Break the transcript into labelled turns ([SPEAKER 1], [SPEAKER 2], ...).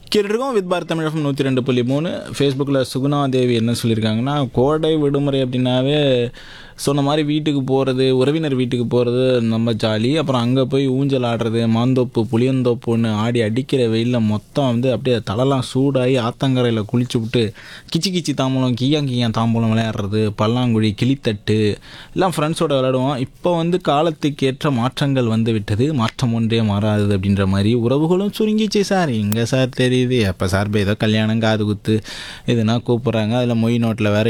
[SPEAKER 1] கேட்டுருக்கோம் with Bharat Tamil 102.3. ஃபேஸ்புக்கில் சுகுணா தேவி என்ன சொல்லியிருக்காங்கன்னா, கோடை விடுமுறை அப்படின்னாவே சொன்ன மாதிரி வீட்டுக்கு போகிறது, உறவினர் வீட்டுக்கு போகிறது நம்ம ஜாலி. அப்புறம் அங்கே போய் ஊஞ்சல் ஆடுறது, மாந்தோப்பு புளியந்தோப்புன்னு ஆடி அடிக்கிற வெயிலில் மொத்தம் வந்து அப்படியே தலைலாம் சூடாகி ஆத்தங்கரையில் குளிச்சு விட்டு கிச்சி கிச்சி தாம்பூலம் கிய்யா தாம்பூலம் விளையாடுறது, பல்லாங்குழி கிளித்தட்டு எல்லாம் ஃப்ரெண்ட்ஸோடு விளையாடுவோம். இப்போ வந்து காலத்துக்கேற்ற மாற்றங்கள் வந்து விட்டது, மாற்றம் ஒன்றே மாறாது அப்படின்ற மாதிரி உறவுகளும் சுருங்கிச்சு சார். எங்கே சார் தெரியுது, எப்போ சார் ஏதோ கல்யாணம் காது குத்து எதுனா கூப்பிட்றாங்க, அதில் மொய் நோட்டில் வேறு